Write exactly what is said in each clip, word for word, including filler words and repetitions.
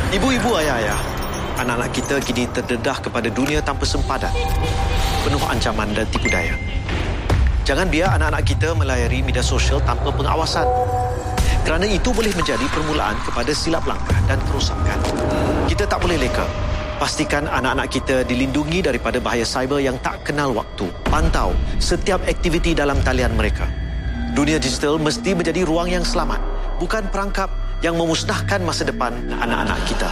Ibu-ibu, ayah-ayah, anak-anak kita kini terdedah kepada dunia tanpa sempadan, penuh ancaman dan tipu daya. Jangan biar anak-anak kita melayari media sosial tanpa pengawasan, kerana itu boleh menjadi permulaan kepada silap langkah dan kerosakan. Kita tak boleh leka. Pastikan anak-anak kita dilindungi daripada bahaya cyber yang tak kenal waktu. Pantau setiap aktiviti dalam talian mereka. Dunia digital mesti menjadi ruang yang selamat, bukan perangkap yang memusnahkan masa depan anak-anak kita.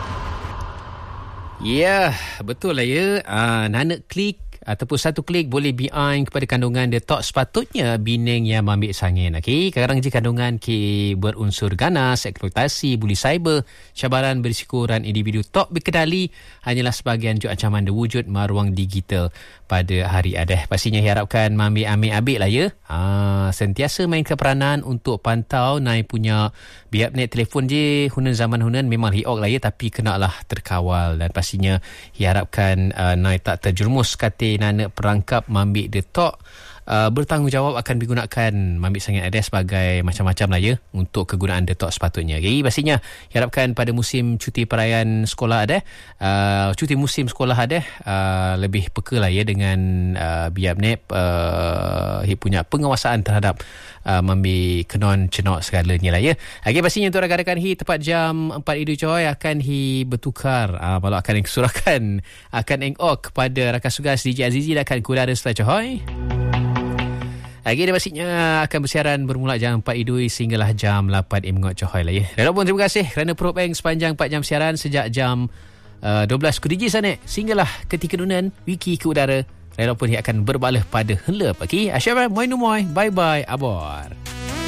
Ya, betul lah ya. Uh, Nana klik ataupun satu klik boleh behind kepada kandungan dia tok sepatutnya bining yang ambil sangin. Okey, kadang je kandungan ki berunsur ganas, eksploitasi, buli cyber, cabaran berisiko dan individu tok berkendali hanyalah sebahagian juk ancaman wujud maruang digital pada hari adah. Pastinya harapkan mambi ambil-ambil lah ya. Ha, sentiasa mainkan peranan untuk pantau naik punya biar net telefon je hunan zaman hunan memang hiok lah ya, tapi kenalah terkawal dan pastinya harapkan uh, naik tak terjerumus kata nana perangkap mambik detok uh, bertanggungjawab akan digunakan mambik sangat ada sebagai macam-macam lah ya untuk kegunaan detok sepatutnya. Jadi pastinya harapkan pada musim cuti perayaan sekolah ada uh, cuti musim sekolah ada uh, lebih peka lah ya dengan uh, biar nep uh, punya pengawasan terhadap uh, mambik kenon cenok segalanya lah ya. Okay, pastinya untuk rakan-rakan hi tepat jam empat itu coy akan hi bertukar uh, kalau akan surahkan akan engok kepada rakan sugas D J Azizi dan akan kudara setelah coy. Lagi dia pastinya akan bersiaran bermula jam empat idui sehinggalah jam lapan empat coy lah ya. Dan pun terima kasih kerana peropeng sepanjang empat jam siaran sejak jam uh, dua belas ke D J sana sehinggalah ketika nunan wiki ke udara. Dan pun dia akan berbalah pada helap. Okey, asyik moi numoy. Bye bye abor.